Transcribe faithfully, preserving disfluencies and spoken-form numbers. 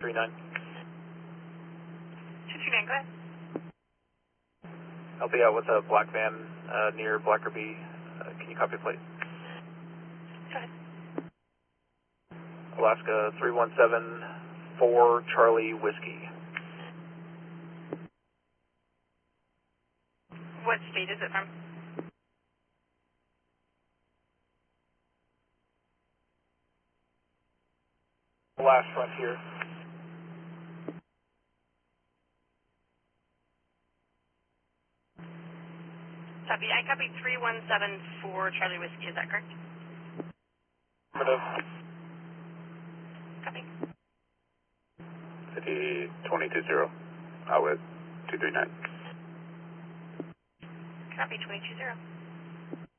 three nine. two three nine, go ahead. I'll be out with a black van uh, near Blackerby. Uh, can you copy plate? Go ahead. Alaska three one seven four Charlie Whiskey. What state is it from? Last Frontier. Copy. I copy three one seven four Charlie Whiskey, is that correct? Affirmative. Copy. fifty twenty-two zero. Out with two three nine. Copy twenty two zero.